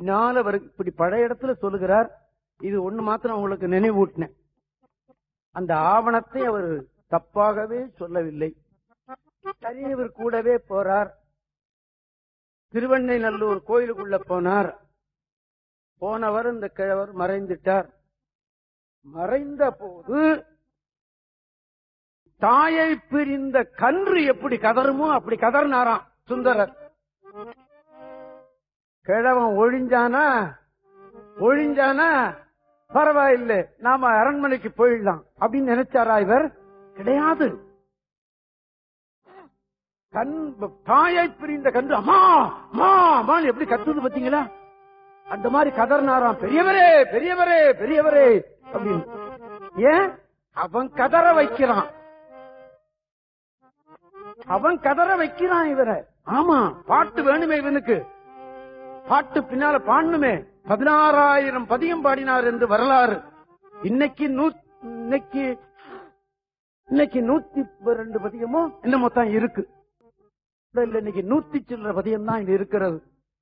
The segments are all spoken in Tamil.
பின்னால அவர் இப்படி பழைய இடத்துல சொல்லுகிறார். இது ஒண்ணு மாத்திரம் உங்களுக்கு நினைவூட்டினேன். அந்த ஆவணத்தை அவர் தப்பாகவே சொல்லவில்லை. இவர் கூடவே போறார். திருவெண்ணைநல்லூர் கோயிலுக்குள்ள போனார். போனவர் இந்த கிழவர் மறைந்துட்டார். மறைந்த போது தாயை பிரிந்த கன்று எப்படி கதறுமோ அப்படி கதறினாராம் சுந்தரர். கிழவன் ஒழிஞ்சானா பரவாயில்லை, நாம அரண்மனைக்கு போயிடலாம் அப்படின்னு நினைச்சாரா இவர்? கிடையாது. தாயை பிரிந்த கன்று அம்மா அம்மா எப்படி கத்துது பாத்தீங்களா? அந்த மாதிரி கதறினாராம். பெரியவரே பெரியவரே பெரியவரே அப்படின்னு. ஏன்? அவன் கதற வைக்கிறான். இவரை. ஆமா, பாட்டு வேணுமே இவனுக்கு. பாட்டு பின்னால பாடணுமே. 16,000 பதியம் பாடினார் என்று வரலாறு. இன்னைக்கு 102 பதியமோ என்னமோ தான் இருக்கு. இன்னைக்கு 100 சில்லற பதியம் தான் இது இருக்கிறது.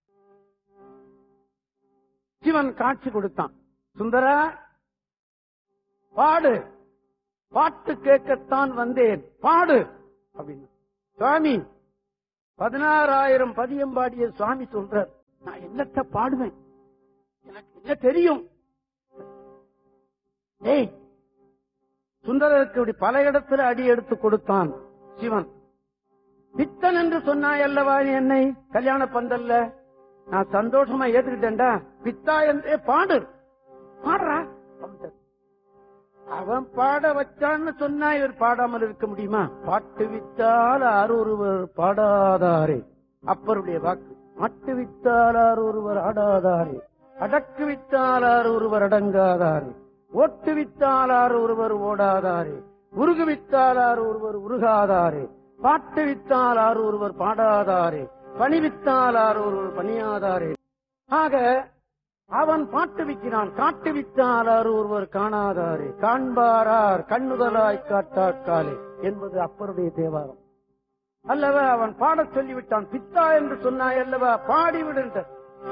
சிவன் காட்சி கொடுத்தான். சுந்தரா பாடு, பாட்டு கேட்கத்தான் வந்தேன், பாடு அப்படின்னு. சுவாமி 16,000 பதியம் பாடிய சுவாமி சொல்றார், நான் என்னத்த பாடுவேன், எனக்கு என்ன தெரியும். ஏய், சுந்தரருக்கு இப்படி பல இடத்துல அடி எடுத்து கொடுத்தான் சிவன். பித்தன் என்று சொன்னாய் அல்லவா என்னை கல்யாண பந்தல்ல, நான் சந்தோஷமா ஏத்துக்கிட்டேன்டா. பித்தா என்றே பாடு, பாடுறா. அவன் பாட வச்சான்னு சொன்னா இவர் பாடாமல் இருக்க முடியுமா? பாட்டு வித்தால் ஒருவர் பாடாதாரே, அப்பருடைய வாக்கு. மாட்டு வித்தால் ஒருவர் ஆடாதாரே, அடக்கு வித்தால் ஒருவர் அடங்காதாரே, ஓட்டு வித்தால் ஒருவர் ஓடாதாரே, உருகு வித்தால் ஒருவர் உருகாதாரே, பாட்டு வித்தால் ஒருவர் பாடாதாரே, பணிவித்தால் ஒருவர் பணியாதாரே. ஆக அவன் பாட்டு விற்கிறான். காட்டு வித்தால் ஒருவர் காணாதாரே, காண்பாரார் கண்ணுதலாய் காட்டாக்காலே என்பது அப்பருடைய தேவாரம் அல்லவா? அவன் பாடச் சொல்லிவிட்டான். பித்தா என்று சொன்னாய் அல்லவா, பாடிவிடுன்ற